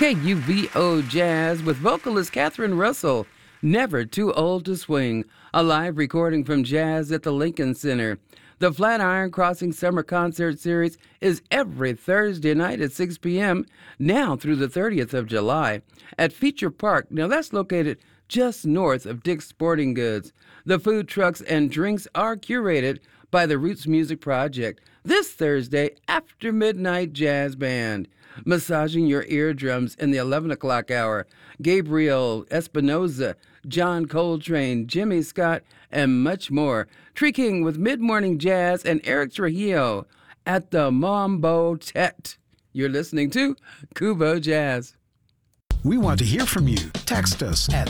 KUVO Jazz with vocalist Catherine Russell, Never Too Old to Swing, a live recording from Jazz at the Lincoln Center. The Flatiron Crossing Summer Concert Series is every Thursday night at 6 p.m., now through the 30th of July, at Feature Park. Now, that's located just north of Dick's Sporting Goods. The food trucks and drinks are curated by the Roots Music Project. This Thursday, After Midnight Jazz Band. Massaging your eardrums in the 11 o'clock hour. Gabriel Espinoza, John Coltrane, Jimmy Scott, and much more. Tree King with Mid-Morning Jazz and Eric Trujillo at the Mambo Tet. You're listening to Kuvo Jazz. We want to hear from you. Text us at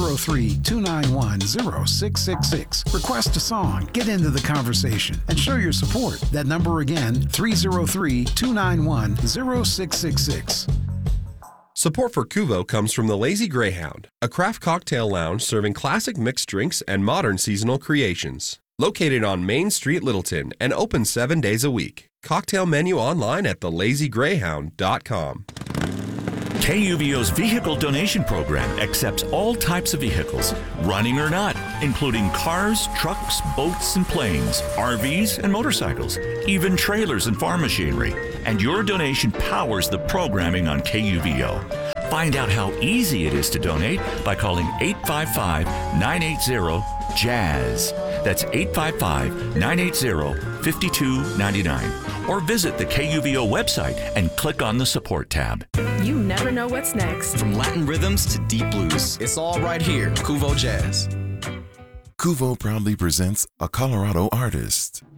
303-291-0666. Request a song, get into the conversation, and show your support. That number again, 303-291-0666. Support for Kuvo comes from the Lazy Greyhound, a craft cocktail lounge serving classic mixed drinks and modern seasonal creations. Located on Main Street, Littleton, and open 7 days a week. Cocktail menu online at thelazygreyhound.com. KUVO's vehicle donation program accepts all types of vehicles, running or not, including cars, trucks, boats, and planes, RVs, and motorcycles, even trailers and farm machinery. And your donation powers the programming on KUVO. Find out how easy it is to donate by calling 855-980-JAZZ. That's 855-980-5299. Or visit the KUVO website and click on the Support tab. You never know what's next. From Latin rhythms to deep blues, it's all right here. Kuvo Jazz. Kuvo proudly presents a Colorado artist.